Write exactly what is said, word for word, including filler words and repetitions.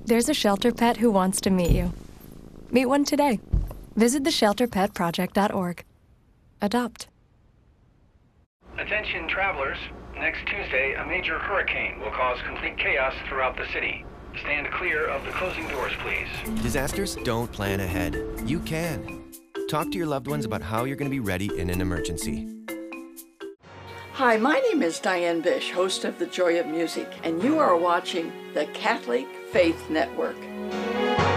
There's a shelter pet who wants to meet you. Meet one today. Visit the shelter pet project dot org. Adopt. Attention travelers. Next Tuesday, a major hurricane will cause complete chaos throughout the city. Stand clear of the closing doors, please. Disasters don't plan ahead. You can. Talk to your loved ones about how you're going to be ready in an emergency. Hi, my name is Diane Bish, host of The Joy of Music, and you are watching the Catholic Faith Network.